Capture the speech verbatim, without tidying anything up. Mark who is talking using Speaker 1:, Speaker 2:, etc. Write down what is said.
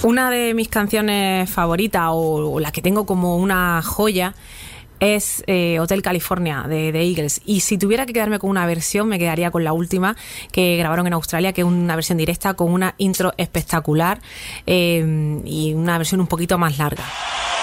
Speaker 1: Una de mis canciones favoritas, o, o la que tengo como una joya, es eh, Hotel California de The Eagles. Y si tuviera que quedarme con una versión, me quedaría con la última que grabaron en Australia, que es una versión directa con una intro espectacular eh, y una versión un poquito más larga.